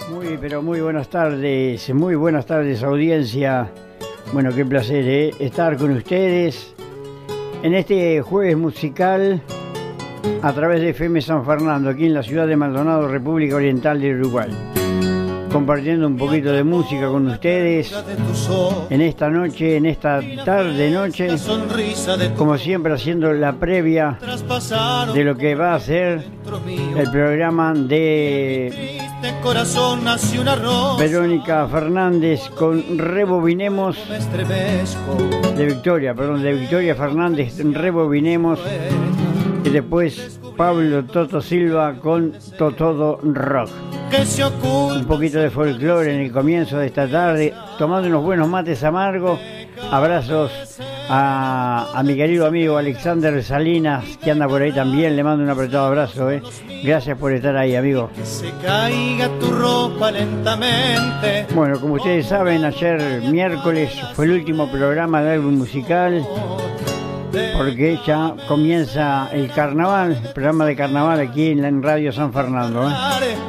Pero muy buenas tardes audiencia. Bueno, qué placer estar con ustedes en este jueves musical a través de FM San Fernando, aquí en la ciudad de Maldonado, República Oriental de Uruguay. Compartiendo un poquito de música con ustedes en esta noche, en esta tarde-noche, como siempre haciendo la previa de lo que va a ser el programa de Verónica Fernández con Rebobinemos, de Victoria Fernández, Rebobinemos, y después Pablo Toto Silva con Totodo Rock. Un poquito de folclore en el comienzo de esta tarde, tomando unos buenos mates amargos. Abrazos a mi querido amigo Alexander Salinas, que anda por ahí también. Le mando un apretado abrazo. Gracias por estar ahí, amigo. Que se caiga tu ropa lentamente. Bueno, como ustedes saben, ayer miércoles fue el último programa del álbum musical, porque ya comienza el carnaval, el programa de carnaval aquí en Radio San Fernando.